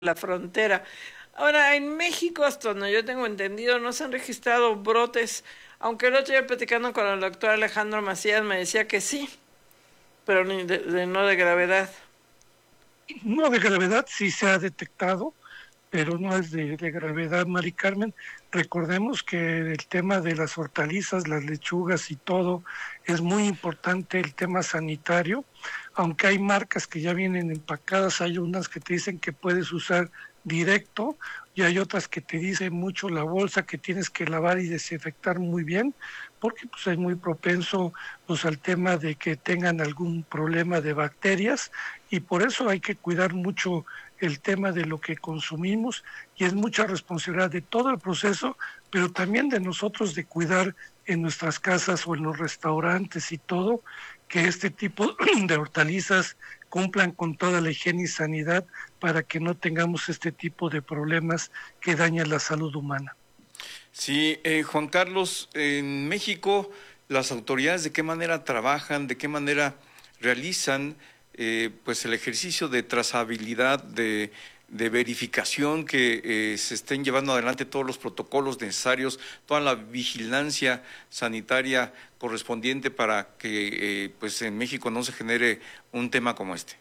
la frontera. Ahora, en México, hasta donde yo tengo entendido, no se han registrado brotes, aunque el otro día platicando con el doctor Alejandro Macías me decía que sí, pero no de gravedad. No de gravedad, sí se ha detectado, pero no es de gravedad, Mari Carmen. Recordemos que el tema de las hortalizas, las lechugas y todo, es muy importante el tema sanitario, aunque hay marcas que ya vienen empacadas, hay unas que te dicen que puedes usar directo y hay otras que te dicen mucho la bolsa que tienes que lavar y desinfectar muy bien, porque pues es muy propenso pues al tema de que tengan algún problema de bacterias y por eso hay que cuidar mucho el tema de lo que consumimos y es mucha responsabilidad de todo el proceso, pero también de nosotros de cuidar en nuestras casas o en los restaurantes y todo, que este tipo de hortalizas cumplan con toda la higiene y sanidad para que no tengamos este tipo de problemas que dañan la salud humana. Sí, Juan Carlos, en México, las autoridades de qué manera trabajan, de qué manera realizan pues el ejercicio de trazabilidad, de verificación, que se estén llevando adelante todos los protocolos necesarios, toda la vigilancia sanitaria correspondiente para que pues en México no se genere un tema como este.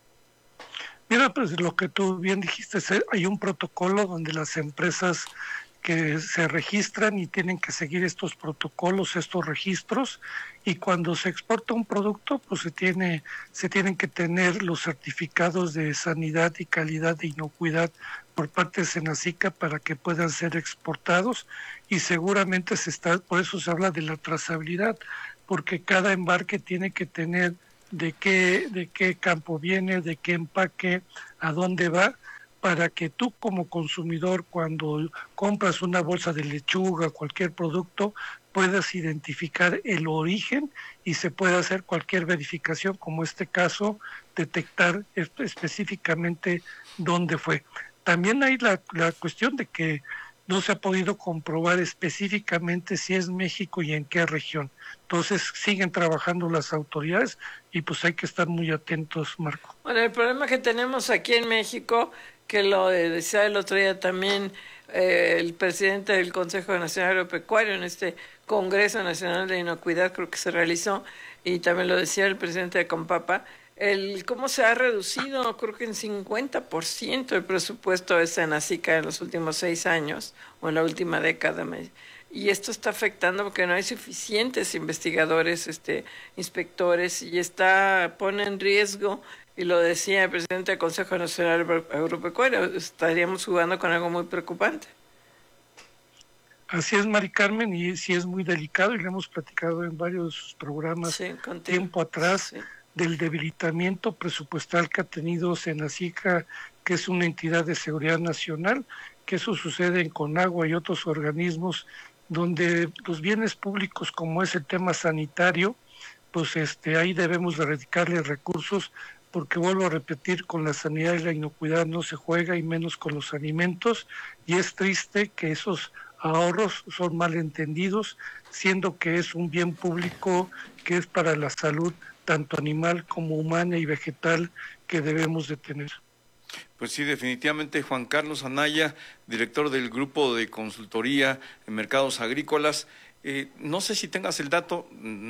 Mira, pues lo que tú bien dijiste, hay un protocolo donde las empresas que se registran y tienen que seguir estos protocolos, estos registros, y cuando se exporta un producto, pues se tienen que tener los certificados de sanidad y calidad de inocuidad por parte de Senacica para que puedan ser exportados, y seguramente por eso se habla de la trazabilidad, porque cada embarque tiene que tener de qué campo viene, de qué empaque, a dónde va, para que tú como consumidor cuando compras una bolsa de lechuga, cualquier producto, puedas identificar el origen y se pueda hacer cualquier verificación, como este caso, detectar específicamente dónde fue. También hay la cuestión de que no se ha podido comprobar específicamente si es México y en qué región. Entonces siguen trabajando las autoridades y pues hay que estar muy atentos, Marco. Bueno, el problema que tenemos aquí en México, que lo decía el otro día también el presidente del Consejo Nacional Agropecuario en este Congreso Nacional de Inocuidad, creo que se realizó, y también lo decía el presidente de Compapa, el cómo se ha reducido, creo que en 50% el presupuesto de Senacica en los últimos 6 años o en la última década. Y esto está afectando porque no hay suficientes investigadores, inspectores, y pone en riesgo, y lo decía el presidente del Consejo Nacional Agropecuario, estaríamos jugando con algo muy preocupante. Así es, Mari Carmen, y sí es muy delicado, y lo hemos platicado en varios programas Sí, contigo. tiempo atrás, Sí. del debilitamiento presupuestal que ha tenido Senacica, que es una entidad de seguridad nacional, que eso sucede en Conagua y otros organismos, donde los bienes públicos, como es el tema sanitario, pues ahí debemos de dedicarle recursos, porque vuelvo a repetir, con la sanidad y la inocuidad no se juega, y menos con los alimentos, y es triste que esos ahorros son malentendidos, siendo que es un bien público que es para la salud tanto animal como humana y vegetal que debemos de tener. Pues sí, definitivamente Juan Carlos Anaya, director del Grupo de Consultoría en Mercados Agrícolas. No sé si tengas el dato,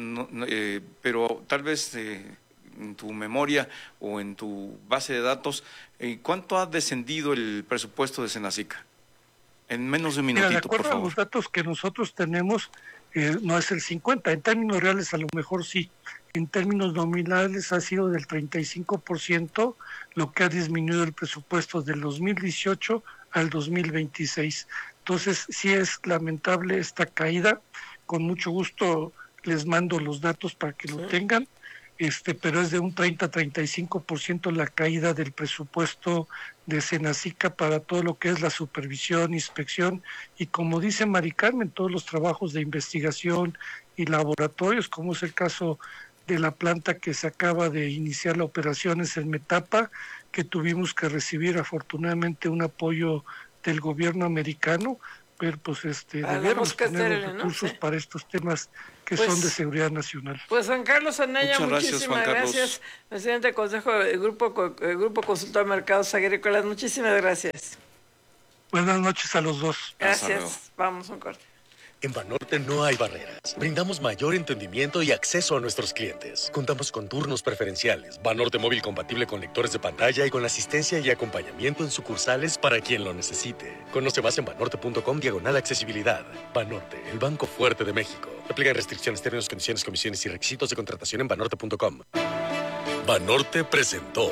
pero tal vez en tu memoria o en tu base de datos, ¿cuánto ha descendido el presupuesto de Senacica? En menos de un Mira, de minutito, por acuerdo a favor. los datos que nosotros tenemos, no es el 50, en términos reales a lo mejor sí, en términos nominales ha sido del 35% lo que ha disminuido el presupuesto del 2018 al 2026. Entonces, sí es lamentable esta caída, con mucho gusto les mando los datos para que lo Sí. tengan, pero es de un 30-35% la caída del presupuesto de Senacica para todo lo que es la supervisión, inspección y, como dice Mari Carmen, todos los trabajos de investigación y laboratorios, como es el caso de la planta que se acaba de iniciar la operaciones en Metapa, que tuvimos que recibir afortunadamente un apoyo del gobierno americano pero pues A la debiéramos mosca tener los estéril, ¿no? recursos Sí. para estos temas que Pues, son de seguridad nacional. Pues Juan Carlos Anaya, Muchas gracias, muchísimas Juan Carlos. gracias, presidente del Consejo del Grupo Consultor de Mercados Agrícolas, muchísimas gracias. Buenas noches a los dos. Hasta luego. Gracias, vamos a un corte. En Banorte no hay barreras. Brindamos mayor entendimiento y acceso a nuestros clientes. Contamos con turnos preferenciales, Banorte móvil compatible con lectores de pantalla y con asistencia y acompañamiento en sucursales para quien lo necesite. Conoce más en banorte.com/accesibilidad. Banorte, el banco fuerte de México. Aplican restricciones, términos, condiciones, comisiones y requisitos de contratación en banorte.com. Banorte presentó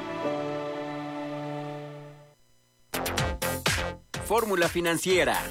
Fórmula Financiera.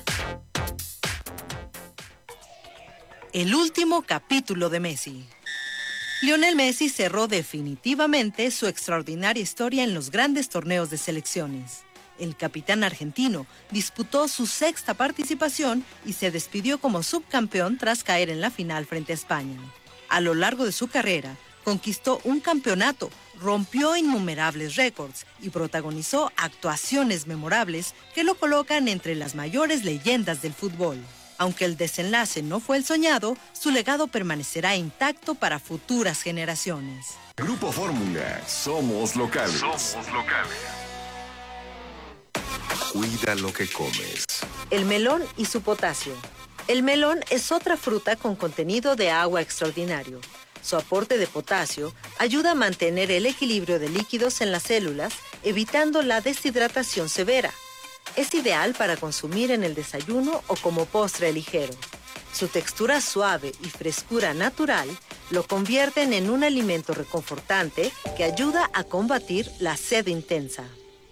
El último capítulo de Messi. Lionel Messi cerró definitivamente su extraordinaria historia en los grandes torneos de selecciones. El capitán argentino disputó su sexta participación y se despidió como subcampeón tras caer en la final frente a España. A lo largo de su carrera, conquistó un campeonato, rompió innumerables récords y protagonizó actuaciones memorables que lo colocan entre las mayores leyendas del fútbol. Aunque el desenlace no fue el soñado, su legado permanecerá intacto para futuras generaciones. Grupo Fórmula, somos locales. Cuida lo que comes. El melón y su potasio. El melón es otra fruta con contenido de agua extraordinario. Su aporte de potasio ayuda a mantener el equilibrio de líquidos en las células, evitando la deshidratación severa. Es ideal para consumir en el desayuno o como postre ligero. Su textura suave y frescura natural lo convierten en un alimento reconfortante que ayuda a combatir la sed intensa.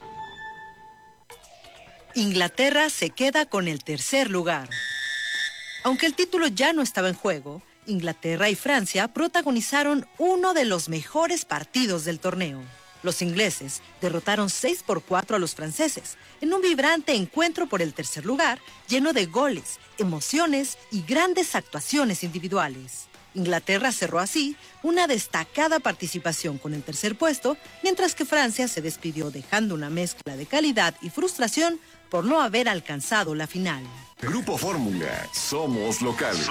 Inglaterra se queda con el tercer lugar. Aunque el título ya no estaba en juego, Inglaterra y Francia protagonizaron uno de los mejores partidos del torneo. Los ingleses derrotaron 6-4 a los franceses en un vibrante encuentro por el tercer lugar, lleno de goles, emociones y grandes actuaciones individuales. Inglaterra cerró así una destacada participación con el tercer puesto, mientras que Francia se despidió dejando una mezcla de calidad y frustración por no haber alcanzado la final. Grupo Fórmula, somos locales.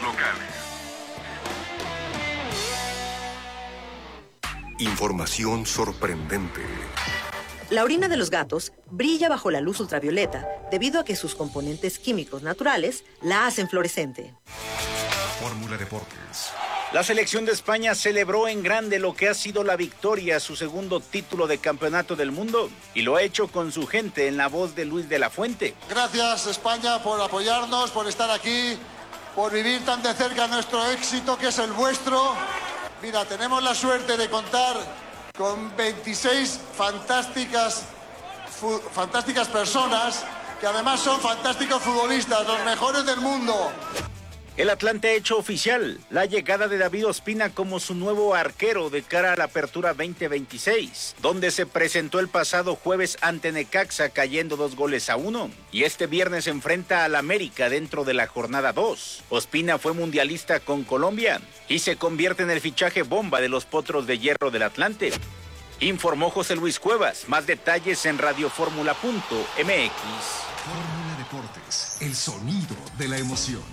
Información sorprendente. La orina de los gatos brilla bajo la luz ultravioleta debido a que sus componentes químicos naturales la hacen fluorescente. Fórmula Deportes. La selección de España celebró en grande lo que ha sido la victoria, su segundo título de campeonato del mundo, y lo ha hecho con su gente en la voz de Luis de la Fuente. Gracias España por apoyarnos, por estar aquí, por vivir tan de cerca nuestro éxito que es el vuestro. Mira, tenemos la suerte de contar con 26 fantásticas personas que además son fantásticos futbolistas, los mejores del mundo. El Atlante ha hecho oficial la llegada de David Ospina como su nuevo arquero de cara a la Apertura 2026, donde se presentó el pasado jueves ante Necaxa cayendo 2-1, y este viernes enfrenta al América dentro de la jornada 2. Ospina fue mundialista con Colombia y se convierte en el fichaje bomba de los Potros de Hierro del Atlante. Informó José Luis Cuevas. Más detalles en radioformula.mx. Fórmula Deportes, el sonido de la emoción.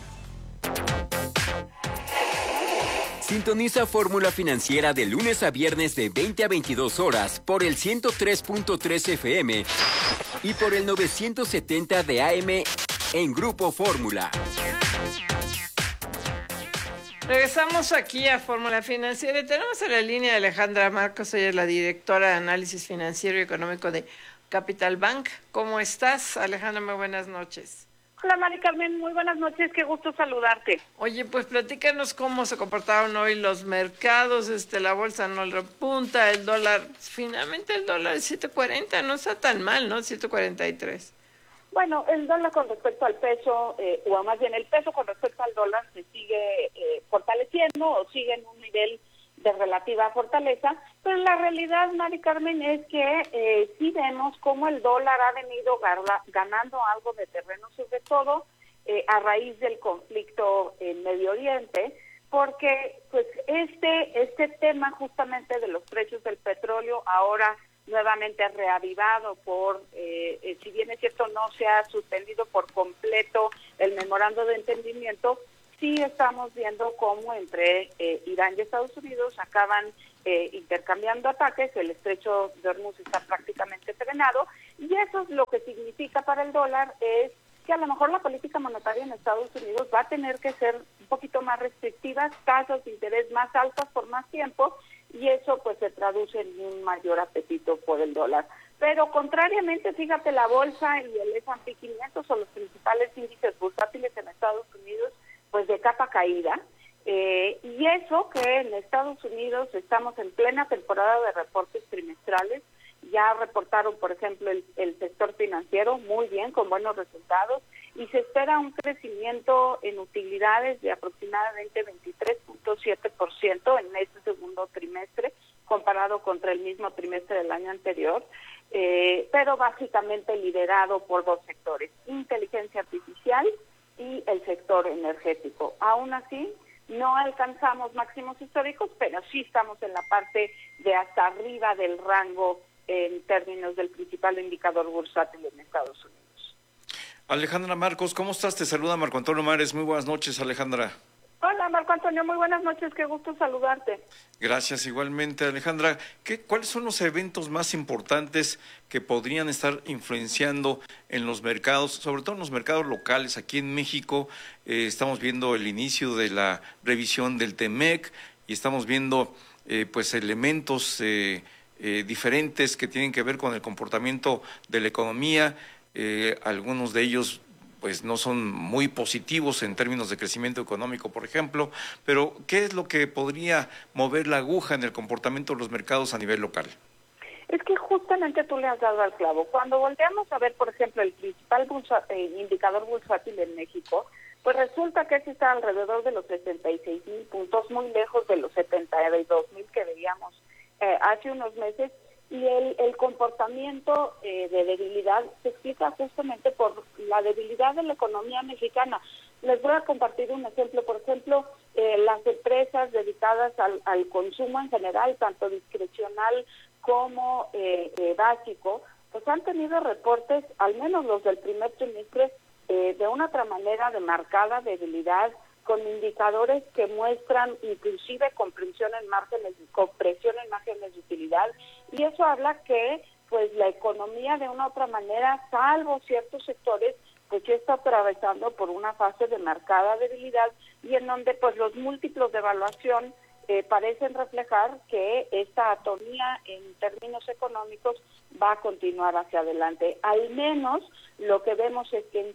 Sintoniza Fórmula Financiera de lunes a viernes de 20 a 22 horas por el 103.3 FM y por el 970 de AM en Grupo Fórmula. Regresamos aquí a Fórmula Financiera y tenemos en la línea a Alejandra Marcos, ella es la directora de Análisis Financiero y Económico de Capital Bank. ¿Cómo estás, Alejandra? Muy buenas noches. Hola, Mari Carmen, muy buenas noches, qué gusto saludarte. Oye, pues platícanos cómo se comportaron hoy los mercados, la bolsa no repunta, el dólar, finalmente el dólar es 7.40, no está tan mal, ¿no? 7.43. Bueno, el dólar con respecto al peso, o más bien el peso con respecto al dólar se sigue fortaleciendo o sigue en un nivel de relativa fortaleza, pero la realidad, Mari Carmen, es que sí vemos cómo el dólar ha venido ganando algo de terreno, sobre todo a raíz del conflicto en Medio Oriente, porque pues este tema justamente de los precios del petróleo ahora nuevamente reavivado por, si bien es cierto no se ha suspendido por completo el memorando de entendimiento, sí estamos viendo cómo entre Irán y Estados Unidos acaban intercambiando ataques, el estrecho de Hormuz está prácticamente frenado, y eso es lo que significa para el dólar es que a lo mejor la política monetaria en Estados Unidos va a tener que ser un poquito más restrictiva, tasas de interés más altas por más tiempo, y eso pues se traduce en un mayor apetito por el dólar. Pero contrariamente, fíjate, la bolsa y el S&P 500 son los principales índices bursátiles en Estados Unidos, pues de capa caída, y eso que en Estados Unidos estamos en plena temporada de reportes trimestrales. Ya reportaron, por ejemplo, el sector financiero muy bien, con buenos resultados, y se espera un crecimiento en utilidades de aproximadamente 23.7% en este segundo trimestre, comparado contra el mismo trimestre del año anterior, pero básicamente liderado por dos sectores, inteligencia artificial y el sector energético. Aún así, no alcanzamos máximos históricos, pero sí estamos en la parte de hasta arriba del rango en términos del principal indicador bursátil en Estados Unidos. Alejandra Marcos, ¿cómo estás? Te saluda Marco Antonio Mares. Muy buenas noches, Alejandra. Hola, Marco Antonio, muy buenas noches, qué gusto saludarte. Gracias, igualmente, Alejandra. ¿Cuáles son los eventos más importantes que podrían estar influenciando en los mercados, sobre todo en los mercados locales? Aquí en México estamos viendo el inicio de la revisión del TEMEC y estamos viendo pues elementos diferentes que tienen que ver con el comportamiento de la economía. Algunos de ellos pues no son muy positivos en términos de crecimiento económico, por ejemplo, pero ¿qué es lo que podría mover la aguja en el comportamiento de los mercados a nivel local? Es que justamente tú le has dado al clavo. Cuando volteamos a ver, por ejemplo, el principal indicador bursátil en México, pues resulta que ese está alrededor de los 66,000 puntos, muy lejos de los 72,000 que veíamos hace unos meses, y el comportamiento de debilidad se explica justamente por la debilidad de la economía mexicana. Les voy a compartir un ejemplo. Por ejemplo, las empresas dedicadas al consumo en general, tanto discrecional como básico, pues han tenido reportes, al menos los del primer trimestre, de una otra manera de marcada debilidad, con indicadores que muestran inclusive compresión en márgenes de utilidad, y eso habla que pues la economía de una u otra manera, salvo ciertos sectores, pues ya está atravesando por una fase de marcada debilidad, y en donde pues los múltiplos de evaluación parecen reflejar que esta atonía en términos económicos va a continuar hacia adelante. Al menos lo que vemos es que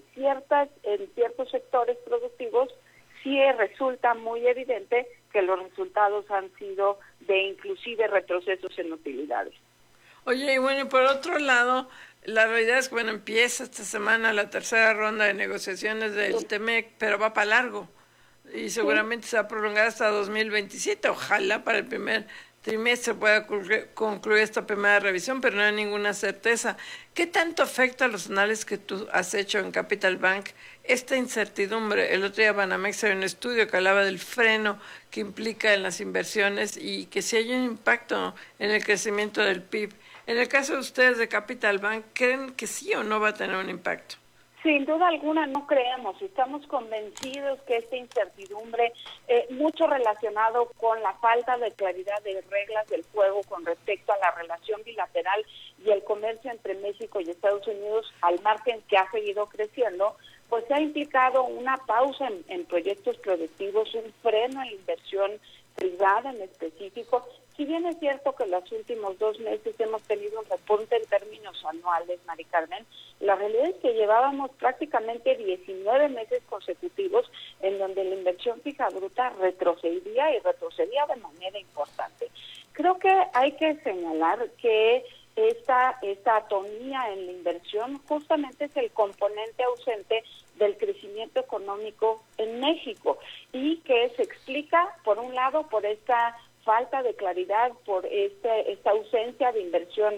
en ciertos sectores productivos sí resulta muy evidente que los resultados han sido de inclusive retrocesos en utilidades. Oye, y bueno, y por otro lado, la realidad es que empieza esta semana la tercera ronda de negociaciones del TEMEC, pero va para largo y seguramente se va a prolongar hasta 2027. Ojalá para el primer trimestre pueda concluir esta primera revisión, pero no hay ninguna certeza. ¿Qué tanto afecta a los análisis que tú has hecho en Capital Bank esta incertidumbre? El otro día Banamex había un estudio que hablaba del freno que implica en las inversiones y que si hay un impacto en el crecimiento del PIB. En el caso de ustedes de Capital Bank, ¿creen que sí o no va a tener un impacto? Sin duda alguna no creemos, estamos convencidos que esta incertidumbre, mucho relacionado con la falta de claridad de reglas del juego con respecto a la relación bilateral y el comercio entre México y Estados Unidos, al margen que ha seguido creciendo, pues ha implicado una pausa en proyectos productivos, un freno en la inversión privada en específico. Si bien es cierto que en los últimos 2 meses hemos tenido un repunte en términos anuales, Mari Carmen, la realidad es que llevábamos prácticamente 19 meses consecutivos en donde la inversión fija bruta retrocedía de manera importante. Creo que hay que señalar que esta atonía en la inversión justamente es el componente ausente del crecimiento económico en México y que se explica, por un lado, por esta falta de claridad, por esta ausencia de inversión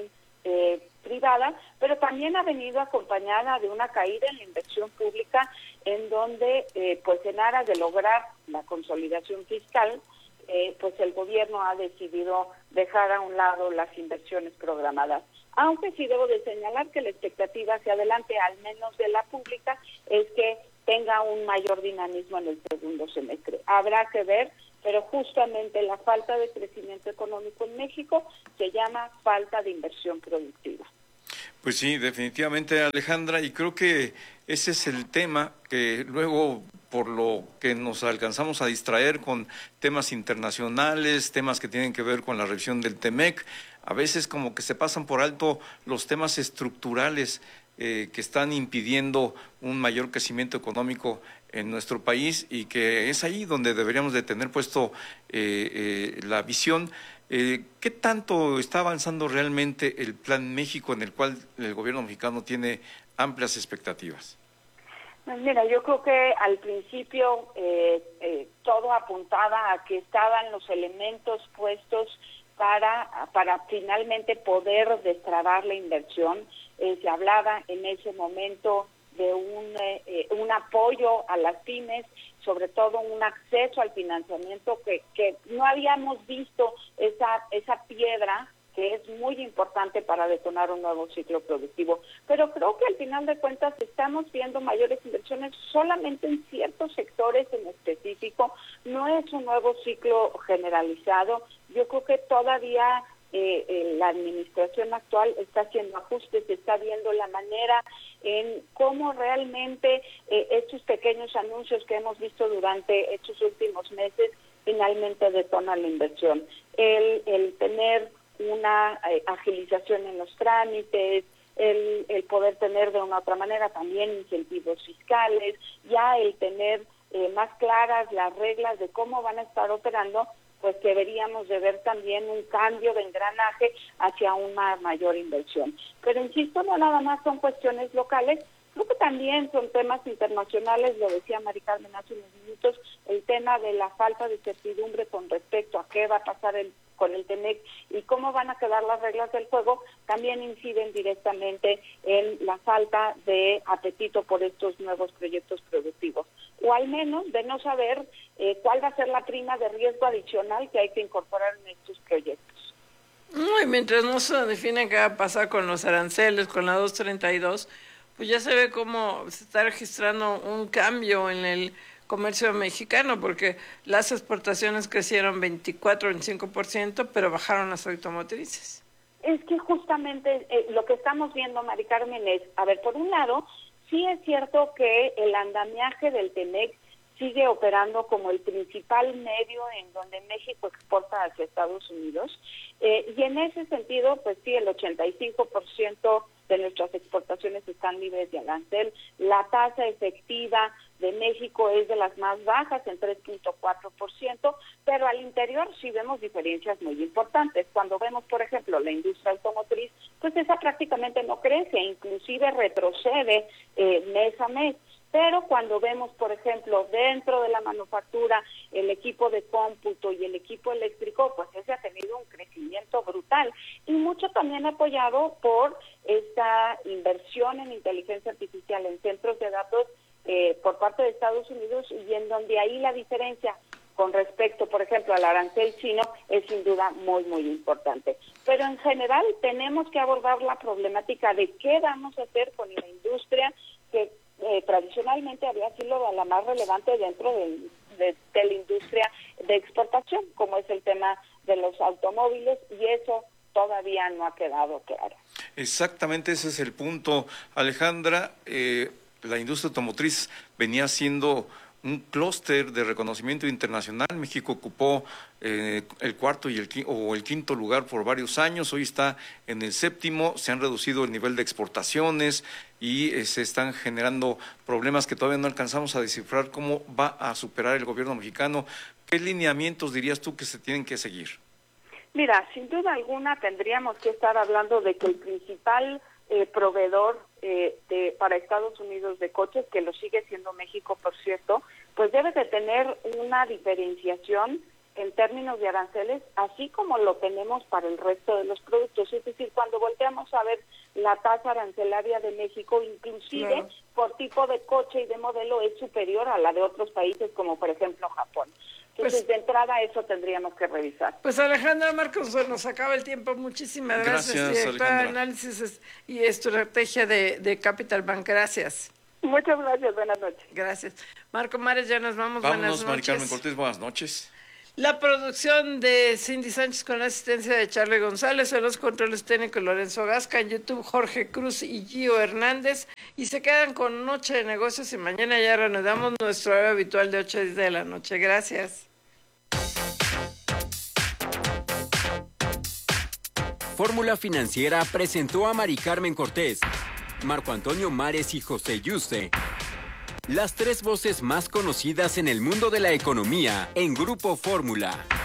privada, pero también ha venido acompañada de una caída en la inversión pública, en donde, pues en aras de lograr la consolidación fiscal, pues el gobierno ha decidido dejar a un lado las inversiones programadas. Aunque sí debo de señalar que la expectativa hacia adelante, al menos de la pública, es que tenga un mayor dinamismo en el segundo semestre. Habrá que ver, pero justamente la falta de crecimiento económico en México se llama falta de inversión productiva. Pues sí, definitivamente, Alejandra, y creo que ese es el tema que luego, por lo que nos alcanzamos a distraer con temas internacionales, temas que tienen que ver con la revisión del TEMEC, a veces como que se pasan por alto los temas estructurales que están impidiendo un mayor crecimiento económico en nuestro país, y que es ahí donde deberíamos de tener puesto la visión. ¿Qué tanto está avanzando realmente el Plan México, en el cual el gobierno mexicano tiene amplias expectativas? Pues mira, yo creo que al principio todo apuntaba a que estaban los elementos puestos para finalmente poder destrabar la inversión. Se hablaba en ese momento de un apoyo a las pymes, sobre todo un acceso al financiamiento que no habíamos visto esa piedra que es muy importante para detonar un nuevo ciclo productivo. Pero creo que al final de cuentas estamos viendo mayores inversiones solamente en ciertos sectores en específico. No es un nuevo ciclo generalizado. Yo creo que todavía la administración actual está haciendo ajustes, está viendo la manera en cómo realmente estos pequeños anuncios que hemos visto durante estos últimos meses finalmente detonan la inversión. El tener una agilización en los trámites, el poder tener de una u otra manera también incentivos fiscales, ya el tener más claras las reglas de cómo van a estar operando, pues deberíamos de ver también un cambio de engranaje hacia una mayor inversión. Pero insisto, no nada más son cuestiones locales, creo que también son temas internacionales, lo decía Mari Carmen hace unos minutos, el tema de la falta de certidumbre con respecto a qué va a pasar con el TEMEC y cómo van a quedar las reglas del juego, también inciden directamente en la falta de apetito por estos nuevos proyectos productivos, o al menos de no saber cuál va a ser la prima de riesgo adicional que hay que incorporar en estos proyectos. Y mientras no se define qué va a pasar con los aranceles, con la 232, pues ya se ve cómo se está registrando un cambio en el comercio mexicano, porque las exportaciones crecieron 24-25%, pero bajaron las automotrices. Es que justamente lo que estamos viendo, Mari Carmen, es, a ver, por un lado, sí es cierto que el andamiaje del TEMEC sigue operando como el principal medio en donde México exporta hacia Estados Unidos, y en ese sentido, pues sí, el 85% de nuestras exportaciones están libres de arancel. La tasa efectiva de México es de las más bajas, en 3.4%, pero al interior sí vemos diferencias muy importantes. Cuando vemos, por ejemplo, la industria automotriz, pues esa prácticamente no crece, inclusive retrocede mes a mes. Pero cuando vemos, por ejemplo, dentro de la manufactura, el equipo de cómputo y el equipo eléctrico, pues ese ha tenido un crecimiento brutal y mucho también apoyado por esta inversión en inteligencia artificial, en centros de datos por parte de Estados Unidos, y en donde ahí la diferencia con respecto, por ejemplo, al arancel chino es sin duda muy, muy importante. Pero en general tenemos que abordar la problemática de qué vamos a hacer con la industria que tradicionalmente había sido la más relevante dentro de la industria de exportación, como es el tema de los automóviles, y eso todavía no ha quedado claro. Exactamente, ese es el punto, Alejandra. La industria automotriz venía siendo un clúster de reconocimiento internacional. México ocupó el cuarto y el quinto lugar por varios años. Hoy está en el séptimo. Se han reducido el nivel de exportaciones y se están generando problemas que todavía no alcanzamos a descifrar cómo va a superar el gobierno mexicano. ¿Qué lineamientos dirías tú que se tienen que seguir? Mira, sin duda alguna tendríamos que estar hablando de que el principal proveedor para Estados Unidos de coches, que lo sigue siendo México, por cierto, pues debe de tener una diferenciación en términos de aranceles, así como lo tenemos para el resto de los productos. Es decir, cuando volteamos a ver la tasa arancelaria de México, inclusive por tipo de coche y de modelo, es superior a la de otros países, como por ejemplo Japón. Entonces, de entrada, eso tendríamos que revisar. Pues Alejandra Marcos, nos acaba el tiempo. Muchísimas gracias directora de Análisis y Estrategia de Capital Bank. Gracias. Muchas gracias, buenas noches. Gracias. Marco Mares, ya nos vamos. Vámonos, buenas noches. Mari Carmen Cortés, buenas noches. La producción de Cindy Sánchez con la asistencia de Charlie González, en los controles técnicos Lorenzo Gasca, en YouTube Jorge Cruz y Gio Hernández, y se quedan con Noche de Negocios y mañana ya reanudamos nuestro horario habitual de 8 a 10 de la noche. Gracias. Fórmula Financiera presentó a Mari Carmen Cortés, Marco Antonio Mares y José Yuste, las tres voces más conocidas en el mundo de la economía en Grupo Fórmula.